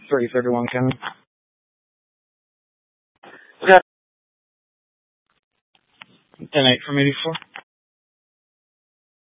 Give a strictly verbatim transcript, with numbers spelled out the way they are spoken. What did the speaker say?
three thirty-one, Kevin. Okay. ten eight from eighty-four.